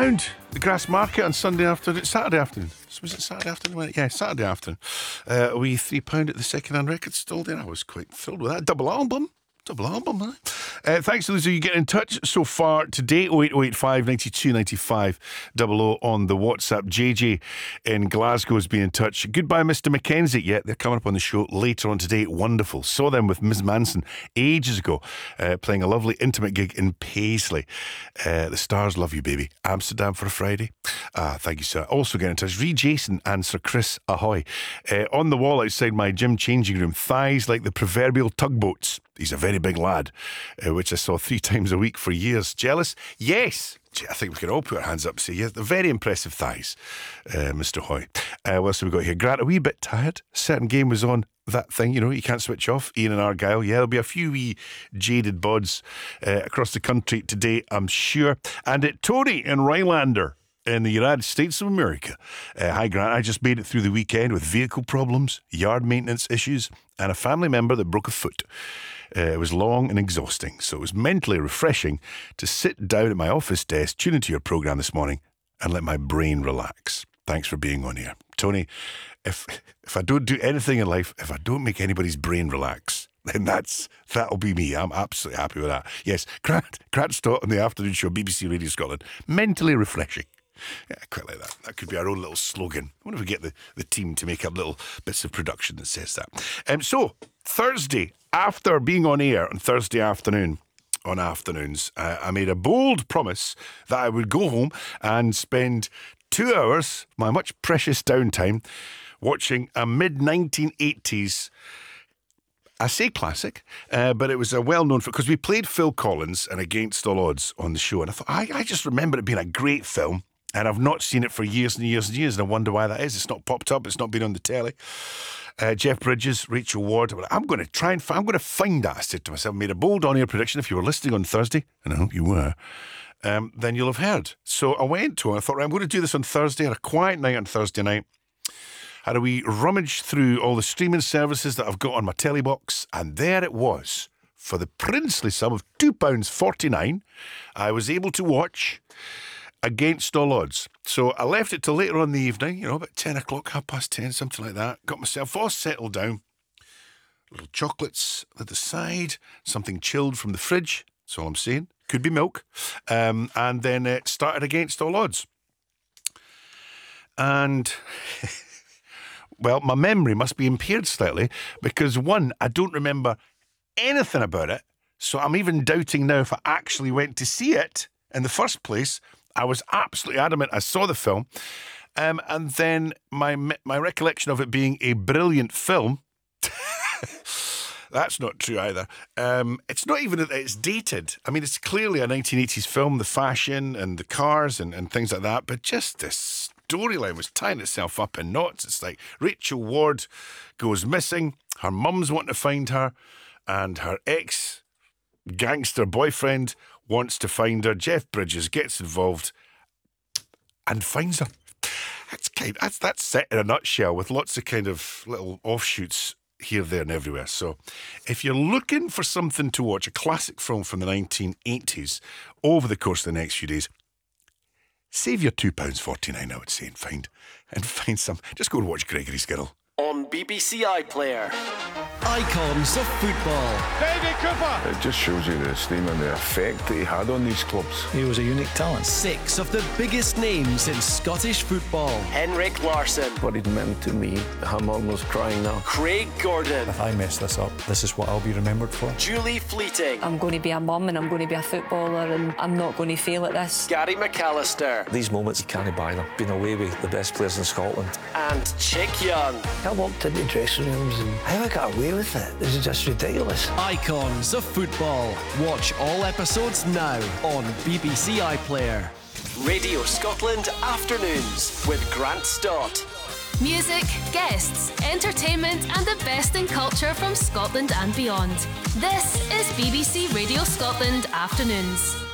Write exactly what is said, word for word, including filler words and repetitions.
round the Grass Market on Sunday afternoon, Saturday afternoon. Was it Saturday afternoon? Yeah, Saturday afternoon. Uh, a wee three pound at the second-hand record store there. I was quite thrilled with that. Double album. Double album, huh? Uh, thanks to those of you getting in touch so far today. oh eight oh eight five nine two nine five double oh on the WhatsApp. J J in Glasgow has been in touch. Goodbye, Mister Mackenzie. Yeah, they're coming up on the show later on today. Wonderful. Saw them with Miz Manson ages ago, uh, playing a lovely intimate gig in Paisley. Uh, the stars love you, baby. Amsterdam for a Friday. Ah, thank you, sir. Also get in touch. Ree Jason and Sir Chris Ahoy. Uh, on the wall outside my gym changing room, thighs like the proverbial tugboats. He's a very big lad, uh, which I saw three times a week for years. Jealous? Yes. I think we can all put our hands up and say, yes, they're very impressive thighs, uh, Mister Hoy. Uh, what else have we got here? Grant, a wee bit tired. A certain game was on, that thing, you know, you can't switch off. Ian and Argyle. Yeah, there'll be a few wee jaded bods uh, across the country today, I'm sure. And at Tony in Rylander in the United States of America. Uh, hi, Grant. I just made it through the weekend with vehicle problems, yard maintenance issues, and a family member that broke a foot. Uh, it was long and exhausting, so it was mentally refreshing to sit down at my office desk, tune into your programme this morning, and let my brain relax. Thanks for being on here. Tony, if if I don't do anything in life, if I don't make anybody's brain relax, then that's that'll be me. I'm absolutely happy with that. Yes, Grant, Grant Stott on the afternoon show, B B C Radio Scotland. Mentally refreshing. Yeah, I quite like that. That could be our own little slogan. I wonder if we get the, the team to make up little bits of production that says that. Um, so, Thursday, after being on air on Thursday afternoon, on afternoons, uh, I made a bold promise that I would go home and spend two hours, my much precious downtime, watching a mid nineteen eighties, I say classic, uh, but it was a well-known, because we played Phil Collins and Against All Odds on the show, and I thought, I, I just remember it being a great film. And I've not seen it for years and years and years, and I wonder why that is. It's not popped up. It's not been on the telly. Uh, Jeff Bridges, Rachel Ward. I'm going to try and find, I'm going to find that. I said to myself, I made a bold on-air prediction. If you were listening on Thursday, and I hope you were, um, then you'll have heard. So I went to it. I thought, right, I'm going to do this on Thursday. I had a quiet night on Thursday night. Had a wee rummage through all the streaming services that I've got on my telly box, and there it was. For the princely sum of two pounds forty-nine, I was able to watch Against All Odds. So I left it till later on in the evening, you know, about ten o'clock, half past ten, something like that. Got myself all settled down. Little chocolates at the side, something chilled from the fridge. That's all I'm saying. Could be milk. Um, and then it started Against All Odds. And, well, my memory must be impaired slightly because, one, I don't remember anything about it. So I'm even doubting now if I actually went to see it in the first place. I was absolutely adamant. I saw the film. Um, and then my my recollection of it being a brilliant film, that's not true either. Um, it's not even that it's dated. I mean, it's clearly a nineteen eighties film, the fashion and the cars and, and things like that. But just this storyline was tying itself up in knots. It's like Rachel Ward goes missing. Her mum's wanting to find her. And her ex-gangster boyfriend wants to find her. Jeff Bridges gets involved and finds her. That's kind. That's that's set in a nutshell with lots of kind of little offshoots here, there, and everywhere. So, if you're looking for something to watch, a classic film from the nineteen eighties, over the course of the next few days, save your two pounds forty-nine. I would say, and find and find some. Just go and watch Gregory Skittle on B B C iPlayer. Icons of football. David Cooper. It just shows you the esteem and the effect that he had on these clubs. He was a unique talent. Six of the biggest names in Scottish football. Henrik Larsson. What it meant to me, I'm almost crying now. Craig Gordon. If I mess this up, this is what I'll be remembered for. Julie Fleeting. I'm going to be a mum and I'm going to be a footballer and I'm not going to fail at this. Gary McAllister. These moments, you can't buy them. Been away with the best players in Scotland. And Chick Young. I walked into dressing rooms and how I got away with it. This is just ridiculous. Icons of football. Watch all episodes now on B B C iPlayer. Radio Scotland Afternoons with Grant Stott. Music, guests, entertainment and the best in culture from Scotland and beyond. This is B B C Radio Scotland Afternoons.